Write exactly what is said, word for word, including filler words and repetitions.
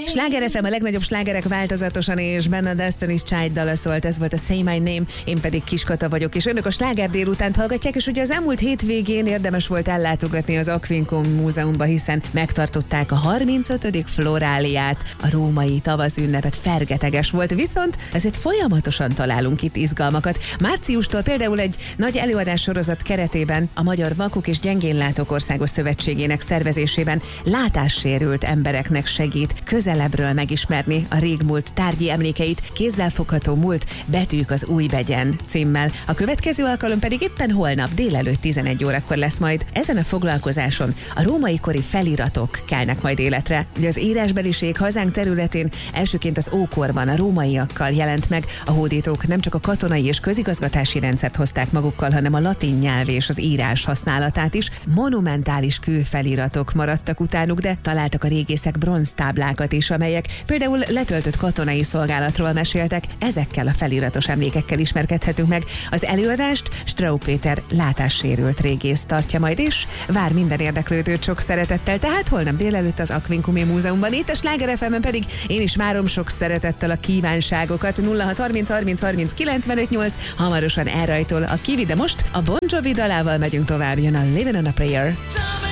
Sláger ef em, a legnagyobb slágerek változatosan, és benne a Destiny's Child dala szólt, ez volt a Say My Name, én pedig Kiskata vagyok, és önök a Sláger délutánt hallgatják, és ugye az elmúlt hétvégén érdemes volt ellátogatni az Aquincum Múzeumba, hiszen megtartották a harmincötödik floráliát, a római tavaszünnepet, fergeteges volt, viszont ezért folyamatosan találunk itt izgalmakat. Márciustól például egy nagy előadás sorozat keretében a Magyar Vakok és Gyengénlátók Országos Szövetségének szervezésében látássérült embereknek segít közelebbről megismerni a régmúlt tárgyi emlékeit, kézzelfogható múlt, betűk az új begyen címmel. A következő alkalom pedig éppen holnap délelőtt tizenegy órakor lesz majd. Ezen a foglalkozáson a római kori feliratok kelnek majd életre. Ugye az írásbeliség hazánk területén elsőként az ókorban a rómaiakkal jelent meg. A hódítók nem csak a katonai és közigazgatási rendszert hozták magukkal, hanem a latin nyelv és az írás használatát is. Monumentális kőfeliratok maradtak utánuk, de találtak a régészek bronztáblákat is, amelyek például letöltött katonai szolgálatról meséltek. Ezekkel a feliratos emlékekkel ismerkedhetünk meg. Az előadást Straub Péter látássérült régész tartja majd, és vár minden érdeklődőt sok szeretettel. Tehát holnap délelőtt az Aquincumi Múzeumban, itt a Sláger ef em-en pedig én is várom sok szeretettel a kívánságokat. nulla hat harminc harminc harminc kilencvenöt nyolc, hamarosan elrajtol a Kivi, de most a Bon Jovi dalával megyünk tovább, jön a Living on a Prayer.